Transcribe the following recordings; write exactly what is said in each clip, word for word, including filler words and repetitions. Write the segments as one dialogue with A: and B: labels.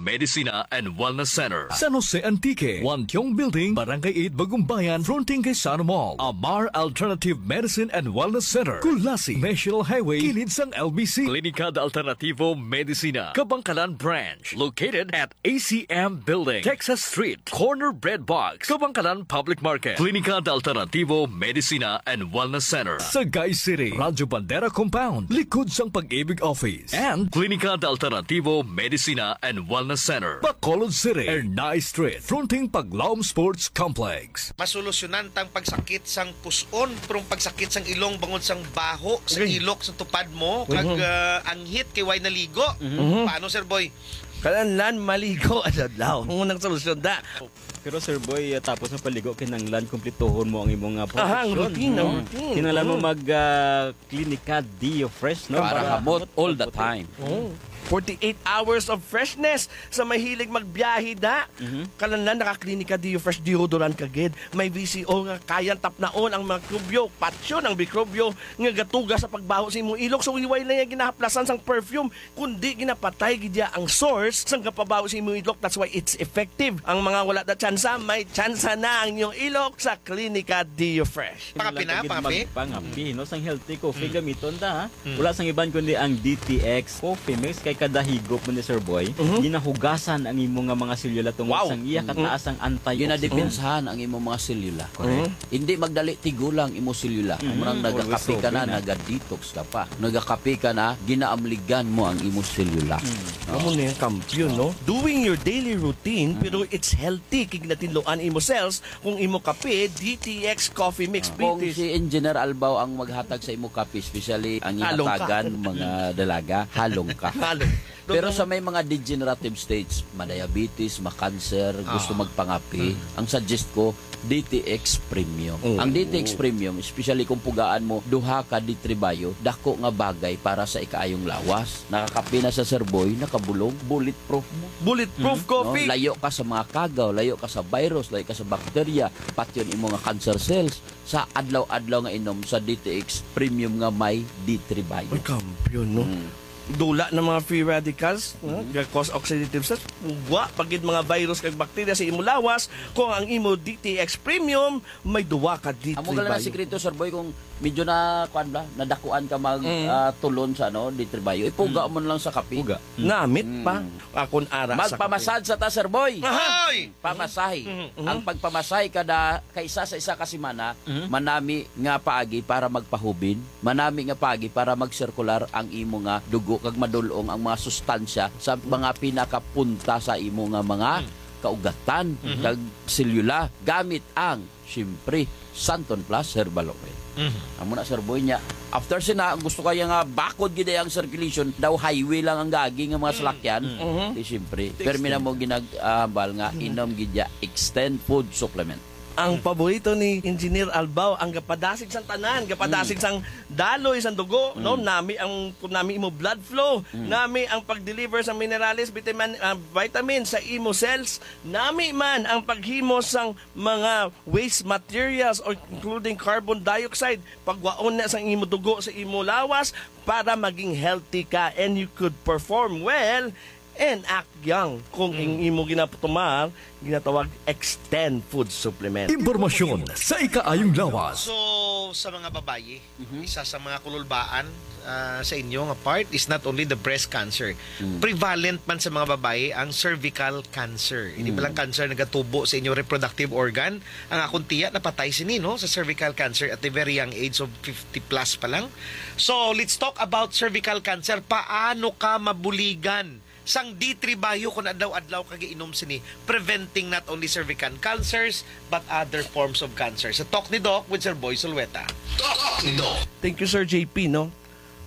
A: Medicina and Wellness Center. San Jose Antique, Juan Tiong Building, Barangay eight, Bagumbayan, fronting kay Sano Mall. Amar Alternative Medicine and Wellness Center. Kulasi, National Highway, kilid sang L B C. Klinika de Alternativo Medicina, Kabangkalan Branch. Located at A C M Building, Texas Street, Corner Bread Box, Kabangkalan Public Market. Klinika de Alternativo Medicina and Wellness Center. Sagay City, Radyo Bandera Compound, likod sang Pag-ibig Office. And Klinika de Alternativo Medicina and Wellness Center, Bacolod City, Ernay Street, fronting Paglaom Sports Complex.
B: Masolusyonan tang pagsakit sang puson, prong pagsakit sang ilong bangod sang baho, sa ilok sa tupad mo, kag uh, anghit kay way naligo. Mm-hmm. Paano, Sir Boy?
C: Kalanlan maligo adlaw. Unang solusyon da.
D: Pero Sir Boy, uh, tapos ng paligo kinanglan kumplituhon mo ang imong uh,
C: Ah, ang routine, no?
D: Mm. Kinanglan mo mag uh, Klinika Dio Fresh, no?
E: Para hamot all the time.
C: Oh. forty-eight hours of freshness sa mahilig magbiyahe da. Mm-hmm. Kalanlan nakaklinika Dio Fresh deodorant kagid. May V C O nga kayang tapnaon ang mikrobyo, patsyon ang mikrobyo nga gatuga sa pagbaho sa imong ilok. So iway lang yung ginahaplasan sang perfume, kundi ginapatay gidya ang source sang kapabaho sa imong ilok. That's why it's effective. Ang mga wala da tsansa, may tsansa na ang inyong ilok sa Klinika Dio Fresh.
B: Pangapi na, pangapi?
D: Pangapi, no? Sang healthy coffee mm. gamiton da, ha? Mm. Wala sang iban kundi ang D T X Coffee Mix. Kay kada higop mo ni Sir Boy, uh-huh. ginahugasan ang imong nga mga selula tungod wow. sang iya kataas ang antioxidant.
E: Ginadepensahan ang imong mga selula.
D: Correct.
E: Uh-huh. Hindi magdali tigulang imo selula. Mm-hmm. Murang nagakape ka na, naga-detox ka pa. Nagakape ka na, ginaamligan mo ang imo selula.
C: Mm. Amo ni kampiyon, no? Doing your daily routine, mm. pero it's healthy kig natinloan imo cells kung imo kape D T X Coffee Mix.
E: Uh, kung si Engineer Albao ang maghatag sa imo kape, especially ang ihatagan mga dalaga, halong ka. Halong. Pero sa may mga degenerative states, ma-diabetes, ma-cancer, gusto
B: oh.
E: magpangapi, mm. ang suggest ko, D T X Premium. Mm. Ang D T X Premium, especially kung pugaan mo, duha ka D three Bio, dako nga bagay para sa ikaayong lawas. Nakakapi na sa Sir Boy, nakabulong, bulletproof mo.
C: Bulletproof mm. coffee!
E: No? Layo ka sa mga kagaw, layo ka sa virus, layo ka sa bakterya, pati yun yung mga cancer cells. Sa adlaw-adlaw nga inom sa D T X Premium nga may D three Bio.
C: Ay, kampiyon, no? Mm. Dula ng mga free radicals, mm-hmm. no? Cause oxidative stress, ugwa pagid mga virus kag bakterya sa imo lawas. Kung ang imo D T X Premium may duwa ka D three
E: Amo gala na sikreto, Sir Boy, kung medyo na kuan ba, nadakuan ka mag mm. uh, tulon sa ano D three Bio, ipuga mm. mo lang sa kape. Puga.
C: Mm. Namit pa akon ara sa
E: magpamasad sa ta, Sir Boy.
B: Ay!
E: Pamasahe.
C: Mm-hmm.
E: Ang pagpamasahe kada kaysa sa isa ka semana, mm-hmm. manami nga paagi para magpahubin, manami nga paagi para magsirkular ang imo nga dugo kag madulong ang mga sustansya sa mga pinakapunta sa imo nga mga kaugatan mm-hmm. kag selula gamit ang syempre Santon Plus Herbal Oil. Mm-hmm. Amo na Sir Boy niya. After sina gusto kaya nga bakod gid ang circulation, daw highway lang ang gagi nga mga salakyan. Mm-hmm. Di syempre permi na mo ginagambal uh, nga inom gid ya Extend Food Supplement.
C: Ang paborito ni Engineer Albao ang gapadasig sang tanan, gapadasig mm. sang daloy sang dugo, mm. no? Nami ang nami imo blood flow, mm. nami ang pag-deliver sa minerales, vitamin uh, vitamin sa imo cells, nami man ang paghimo sang mga waste materials or including carbon dioxide, pagwaon na sang imo dugo sa imo lawas para maging healthy ka and you could perform well and act young. Kung mm. imo ginaputumar, ginatawag Extend Food Supplement.
A: Impormasyon sa ikaayong lawas.
B: So, sa mga babae, mm-hmm. isa sa mga kululbaan uh, sa inyo nga part is not only the breast cancer. Mm. Prevalent man sa mga babae ang cervical cancer. Mm. Hindi pa lang cancer nagatubo sa inyong reproductive organ. Ang akong tiya, napatay sini, no? Sa cervical cancer at a very young age of fifty plus pa lang. So, let's talk about cervical cancer. Paano ka mabuligan sang D three Bio kung adlaw-adlaw kagiinom sini, preventing not only cervical cancers but other forms of cancer. So talk ni Doc with Sir Boy Sulweta. Talk ni Doc.
C: Thank you, Sir J P, no?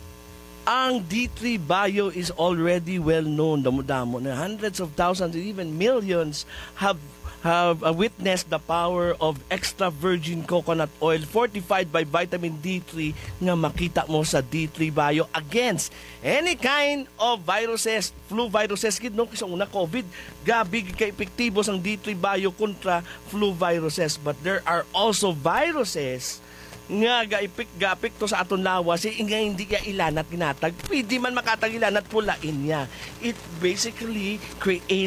C: Ang D three Bio is already well known. Damo-damo na hundreds of thousands and even millions have have uh, witnessed the power of extra virgin coconut oil fortified by vitamin D three nga makita mo sa D three Bio against any kind of viruses, flu viruses gid no, kasi una COVID, gabi ka epektibo sang D three Bio kontra flu viruses, but there are also viruses nga gaipik gapik to sa aton lawas eh, nga hindi ya ilanat ginatag, pwede man makatag ilanat pulain niya. It basically create